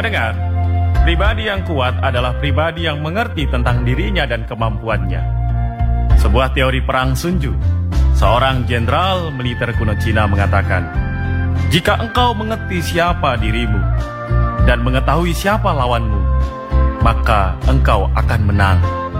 Pendengar, pribadi yang kuat adalah pribadi yang mengerti tentang dirinya dan kemampuannya. Sebuah teori perang Sun Tzu, seorang jenderal militer kuno Cina mengatakan, jika engkau mengerti siapa dirimu dan mengetahui siapa lawanmu, maka engkau akan menang.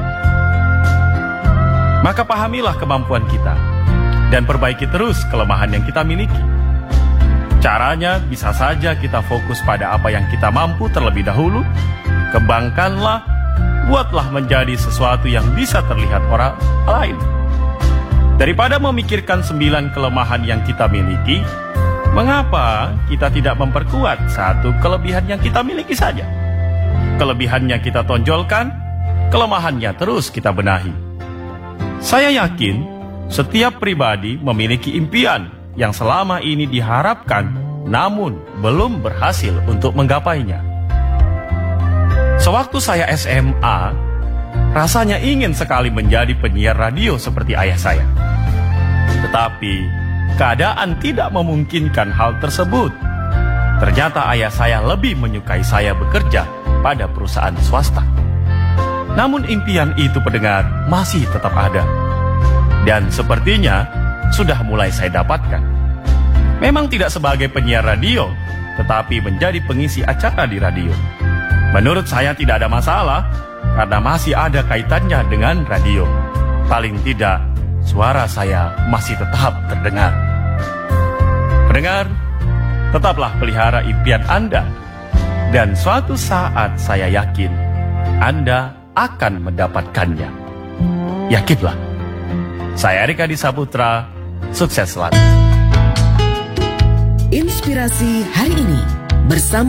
Maka pahamilah kemampuan kita dan perbaiki terus kelemahan yang kita miliki. Caranya bisa saja kita fokus pada apa yang kita mampu terlebih dahulu, kembangkanlah, buatlah menjadi sesuatu yang bisa terlihat orang lain. Daripada memikirkan 9 kelemahan yang kita miliki, mengapa kita tidak memperkuat satu kelebihan yang kita miliki saja? Kelebihannya kita tonjolkan, kelemahannya terus kita benahi. Saya yakin setiap pribadi memiliki impian yang selama ini diharapkan namun belum berhasil untuk menggapainya. Sewaktu saya SMA, rasanya ingin sekali menjadi penyiar radio seperti ayah saya. Tetapi keadaan tidak memungkinkan hal tersebut. Ternyata ayah saya lebih menyukai saya bekerja pada perusahaan swasta. Namun impian itu, pendengar, masih tetap ada. Dan sepertinya sudah mulai saya dapatkan. Memang tidak sebagai penyiar radio, tetapi menjadi pengisi acara di radio. Menurut saya tidak ada masalah, karena masih ada kaitannya dengan radio. Paling tidak, suara saya masih tetap terdengar. Pendengar, tetaplah pelihara impian Anda. Dan suatu saat saya yakin, Anda akan mendapatkannya. Yakinlah. Saya Rika Disaputra, sukses selalu. Inspirasi hari ini bersama